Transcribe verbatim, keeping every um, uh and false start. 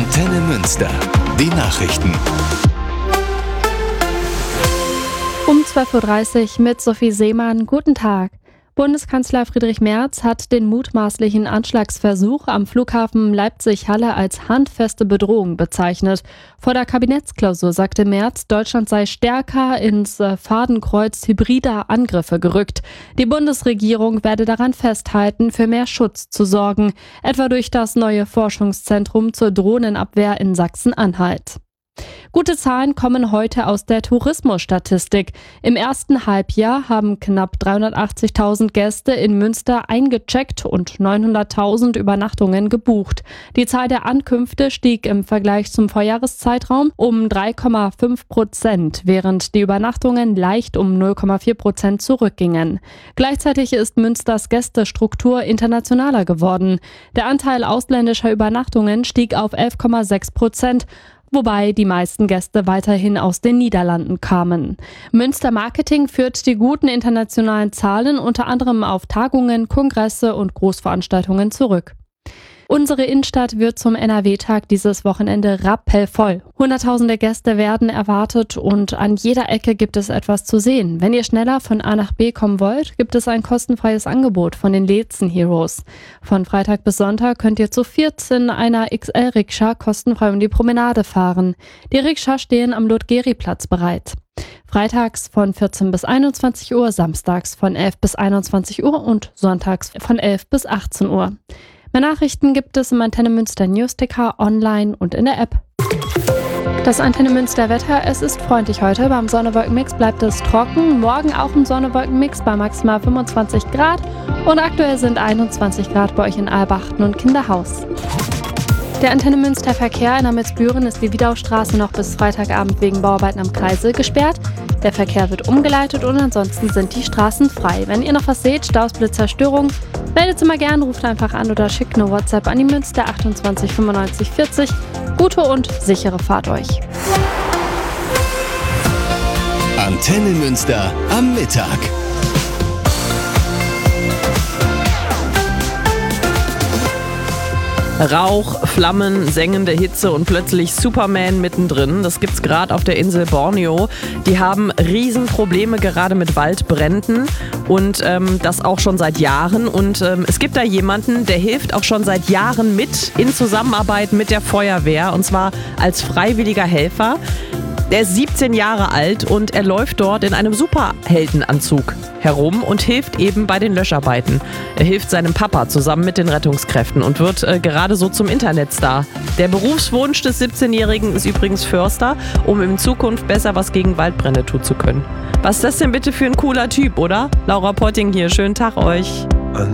Antenne Münster. Die Nachrichten. Um zwölf Uhr dreißig mit Sophie Seemann. Guten Tag. Bundeskanzler Friedrich Merz hat den mutmaßlichen Anschlagsversuch am Flughafen Leipzig-Halle als handfeste Bedrohung bezeichnet. Vor der Kabinettsklausur sagte Merz, Deutschland sei stärker ins Fadenkreuz hybrider Angriffe gerückt. Die Bundesregierung werde daran festhalten, für mehr Schutz zu sorgen, etwa durch das neue Forschungszentrum zur Drohnenabwehr in Sachsen-Anhalt. Gute Zahlen kommen heute aus der Tourismusstatistik. Im ersten Halbjahr haben knapp dreihundertachtzigtausend Gäste in Münster eingecheckt und neunhunderttausend Übernachtungen gebucht. Die Zahl der Ankünfte stieg im Vergleich zum Vorjahreszeitraum um drei Komma fünf Prozent, während die Übernachtungen leicht um null Komma vier Prozent zurückgingen. Gleichzeitig ist Münsters Gästestruktur internationaler geworden. Der Anteil ausländischer Übernachtungen stieg auf elf Komma sechs Prozent. Wobei die meisten Gäste weiterhin aus den Niederlanden kamen. Münster Marketing führt die guten internationalen Zahlen unter anderem auf Tagungen, Kongresse und Großveranstaltungen zurück. Unsere Innenstadt wird zum N R W-Tag dieses Wochenende rappelvoll. Hunderttausende Gäste werden erwartet und an jeder Ecke gibt es etwas zu sehen. Wenn ihr schneller von A nach B kommen wollt, gibt es ein kostenfreies Angebot von den Lezen Heroes. Von Freitag bis Sonntag könnt ihr zu viert in einer X L-Rikscha kostenfrei um die Promenade fahren. Die Rikscha stehen am Ludgeri-Platz bereit. Freitags von vierzehn bis einundzwanzig Uhr, samstags von elf bis einundzwanzig Uhr und sonntags von elf bis achtzehn Uhr. Mehr Nachrichten gibt es im Antenne Münster Newsticker, online und in der App. Das Antenne Münster Wetter, es ist freundlich heute. Beim Sonne-Wolken-Mix bleibt es trocken. Morgen auch im Sonne-Wolken-Mix bei maximal fünfundzwanzig Grad. Und aktuell sind einundzwanzig Grad bei euch in Albachten und Kinderhaus. Der Antenne Münster Verkehr in Amelsbüren ist die Wiedaustraße noch bis Freitagabend wegen Bauarbeiten am Kreisel gesperrt. Der Verkehr wird umgeleitet und ansonsten sind die Straßen frei. Wenn ihr noch was seht, Staus, Blitzer, Störungen, meldet sie mal gern, ruft einfach an oder schickt eine WhatsApp an die Münster achtundzwanzig fünfundneunzig vierzig. Gute und sichere Fahrt euch. Antenne Münster am Mittag. Rauch, Flammen, sengende Hitze und plötzlich Superman mittendrin. Das gibt's gerade auf der Insel Borneo. Die haben Riesenprobleme gerade mit Waldbränden und ähm, das auch schon seit Jahren. Und ähm, es gibt da jemanden, der hilft auch schon seit Jahren mit in Zusammenarbeit mit der Feuerwehr und zwar als freiwilliger Helfer. Der ist siebzehn Jahre alt und er läuft dort in einem Superheldenanzug herum und hilft eben bei den Löscharbeiten. Er hilft seinem Papa zusammen mit den Rettungskräften und wird äh, gerade so zum Internetstar. Der Berufswunsch des siebzehnjährigen ist übrigens Förster, um in Zukunft besser was gegen Waldbrände tun zu können. Was ist das denn bitte für ein cooler Typ, oder? Laura Potting hier, schönen Tag euch.